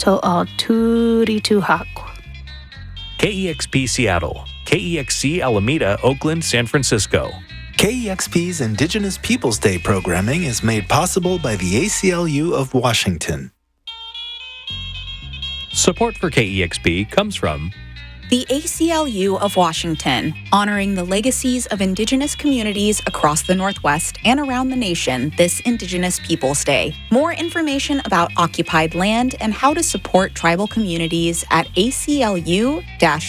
To'o Turi Tuhak. KEXP Seattle, KEXC Alameda, Oakland, San Francisco. KEXP's Indigenous Peoples Day programming is made possible by the ACLU of Washington. Support for KEXP comes from the ACLU of Washington, honoring the legacies of Indigenous communities across the Northwest and around the nation this Indigenous Peoples Day. More information about occupied land and how to support tribal communities at aclu-wa.org.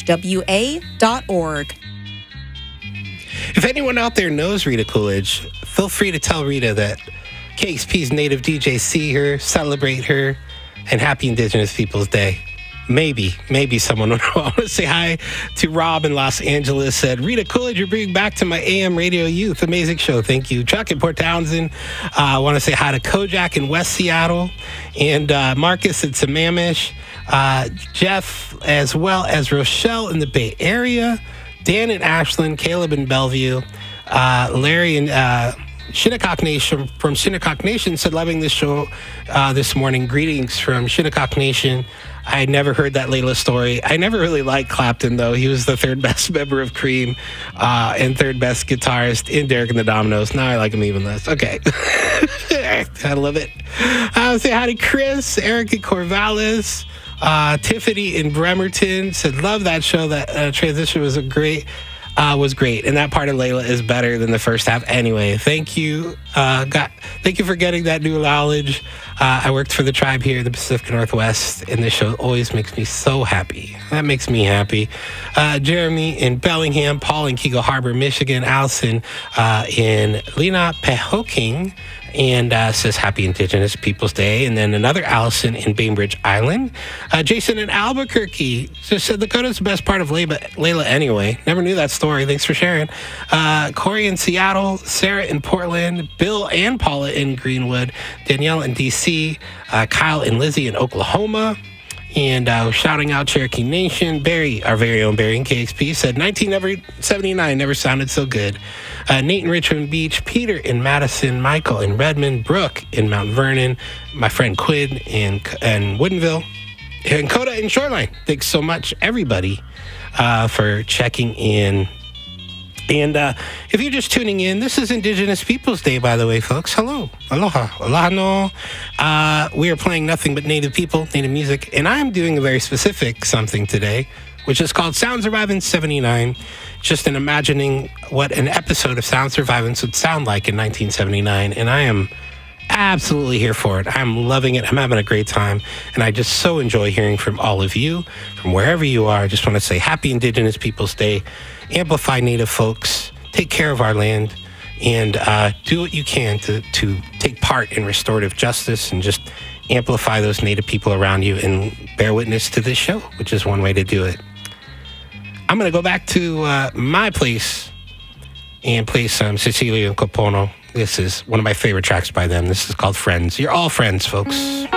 If anyone out there knows Rita Coolidge, feel free to tell Rita that KEXP's native DJs see her, celebrate her, and happy Indigenous Peoples Day. Maybe someone would want to say hi to Rob in Los Angeles. Said, Rita Coolidge, you're bringing back to my AM radio youth. Amazing show. Thank you. Chuck in Port Townsend. I want to say hi to Kojak in West Seattle. And Marcus in Sammamish. Jeff, as well as Rochelle in the Bay Area. Dan in Ashland. Caleb in Bellevue. Larry in Shinnecock Nation from Shinnecock Nation said, loving this show this morning. Greetings from Shinnecock Nation. I had never heard that Layla story. I never really liked Clapton, though. He was the third best member of Cream and third best guitarist in Derek and the Dominoes. Now I like him even less. Okay. I love it. I'll say hi to Chris, Eric in Corvallis, Tiffany in Bremerton. Said, love that show. That transition was great. And that part of Layla is better than the first half. Anyway, thank you. Thank you for getting that new knowledge. I worked for the tribe here in the Pacific Northwest, and this show always makes me so happy. That makes me happy. Jeremy in Bellingham, Paul in Keego Harbor, Michigan, Allison in Lena Pehoking, and says Happy Indigenous Peoples Day. And then another Allison in Bainbridge Island. Jason in Albuquerque just said Dakota's the best part of Layla anyway. Never knew that story. Thanks for sharing. Corey in Seattle, Sarah in Portland, Bill and Paula in Greenwood, Danielle in DC, Kyle and Lizzie in Oklahoma. And shouting out Cherokee Nation. Barry, our very own Barry in KXP, said 1979 never sounded so good. Nate in Richmond Beach, Peter in Madison, Michael in Redmond, Brooke in Mount Vernon, my friend Quinn in Woodinville, and Coda in Shoreline. Thanks so much, everybody, for checking in. And if you're just tuning in, this is Indigenous Peoples Day, by the way, folks. Hello. Aloha. Aloha no. We are playing nothing but Native people, Native music, and I'm doing a very specific something today, which is called Sound Survivance 79. Just in imagining what an episode of Sound Survivance would sound like in 1979, and I am absolutely here for it. I'm loving it. I'm having a great time, and I just so enjoy hearing from all of you, from wherever you are. I just want to say Happy Indigenous Peoples Day. Amplify Native folks, take care of our land, and do what you can to take part in restorative justice and just amplify those Native people around you and bear witness to this show, which is one way to do it. I'm going to go back to my place and play some Cecilia and Kopono. This is one of my favorite tracks by them. This is called Friends. You're all friends, folks.